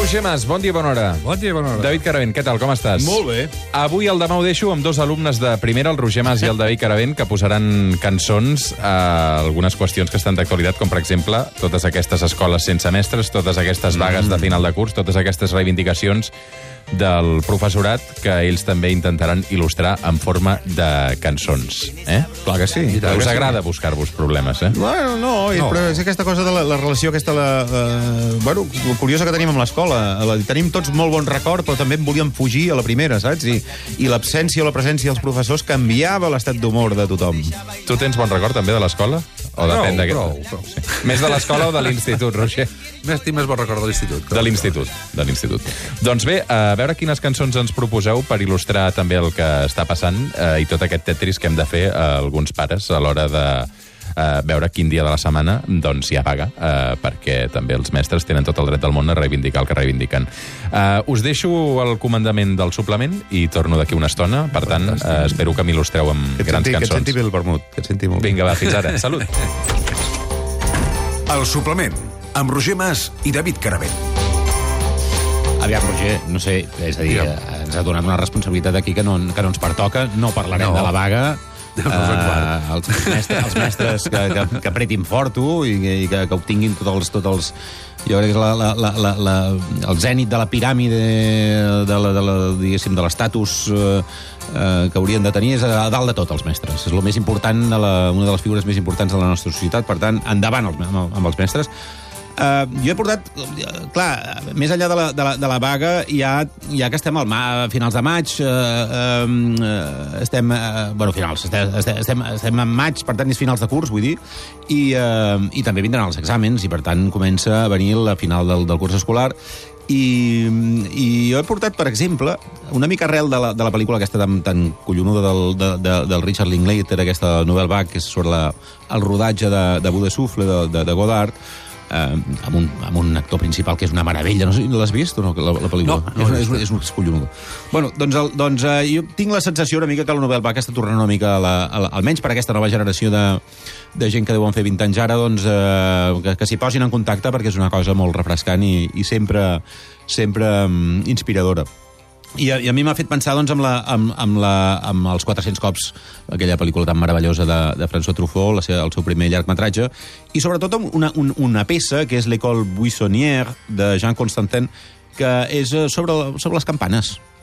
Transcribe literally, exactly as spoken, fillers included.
Roger Mas, bon dia, bona hora. Bon dia, bona hora. David Caravent, què tal, com estàs? Molt bé. Avui el demà ho deixo amb dos alumnes de primera, el Roger Mas i el David Caravent, que posaran cançons a algunes qüestions que estan d'actualitat, com per exemple totes aquestes escoles sense mestres, totes aquestes vagues de final de curs, totes aquestes reivindicacions del professorat que ells també intentaran il·lustrar en forma de cançons. Eh? Clar que sí. Us sí. agrada buscar-vos problemes, eh? Bueno, no, no. Però és aquesta cosa de la, la relació aquesta, la, uh, bueno, curiosa que tenim amb l'escola. La, tenim tots molt bon record, però també en volíem fugir a la primera, saps? I, i l'absència o la presència dels professors canviava l'estat d'humor de tothom. Tu tens bon record també de l'escola? O depèn de prou, prou. Sí. Més de l'escola o de l'institut, Roger? Més tinc més bon record de l'institut. De l'institut, de l'institut. Doncs bé, a veure quines cançons ens proposeu per il·lustrar també el que està passant eh, i tot aquest tetris que hem de fer a alguns pares a l'hora de eh, veure quin dia de la setmana doncs hi ha vaga, eh, perquè també els mestres tenen tot el dret del món a reivindicar el que reivindiquen. Eh, us deixo el comandament del suplement i torno d'aquí una estona. Per tant, eh, espero que m'il·lustreu amb que grans senti, cançons. Que et senti bé el vermut. Que et senti molt Vinga, va, fins ara. Salut. El suplement, amb Roger Mas i David Caravent. Aviam, Roger, no sé, és a dir, Digue'm. ens ha donat una responsabilitat aquí que no, que no ens pertoca, no parlarem No. de la vaga, Déu nos en guard. uh, els, mestres, els mestres que, que, que apretin fort tu i, i que, que obtinguin tots els, tots els... Jo crec que és la, la, la, la, la, el zènit de la piràmide de la, de la, diguéssim, de l'estatus uh, uh, que haurien de tenir és a dalt de tot, els mestres. És el més important, de la, una de les figures més importants de la nostra societat, per tant, endavant els, amb, amb els mestres. Uh, jo he portat, clar, més enllà de la, de la, de la vaga, ja, ja que estem al ma, a finals de maig, uh, uh, estem, uh, bueno, finals, estem, estem, estem en maig, per tant, és finals de curs, vull dir, i, uh, i també vindran els exàmens, i per tant comença a venir la final del, del curs escolar, i, i jo he portat, per exemple, una mica arrel de la, de la pel·lícula aquesta tan, tan collonuda del, de, de, del Richard Linklater, aquesta Nouvelle Vague, que és sobre la, el rodatge de, de Bout de Souffle, de, de, de Godard, Uh, amb, un, amb un actor principal que és una meravella. No sé, l'has vist o no, la, la pel·lícula? No, no és, és, és, és collonuda. Bueno, doncs, el, doncs uh, jo tinc la sensació una mica que la Nouvelle Vague està tornant una mica, a la, a la, almenys per aquesta nova generació de, de gent que deuen fer vint anys ara, doncs, uh, que, que s'hi posin en contacte perquè és una cosa molt refrescant i, i sempre, sempre um, inspiradora. I a, i a mi m'ha fet pensar doncs, amb, la, amb, amb, la, amb els quatre-cents cops, aquella pel·lícula tan meravellosa de, de François Truffaut, la seva, el seu primer llargmetratge, i sobretot una, una, una peça que és l'École Buissonnière, de Jean Constantin, que és sobre, sobre les campanes.